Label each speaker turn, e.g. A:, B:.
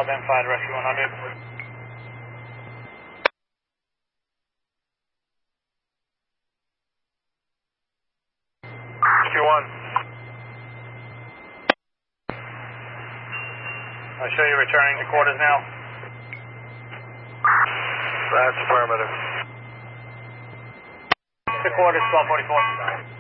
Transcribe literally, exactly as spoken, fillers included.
A: Ben five, rescue one hundred.
B: Rescue one.
A: I'll show you returning to quarters now.
B: That's affirmative.
A: To quarters, twelve forty-four.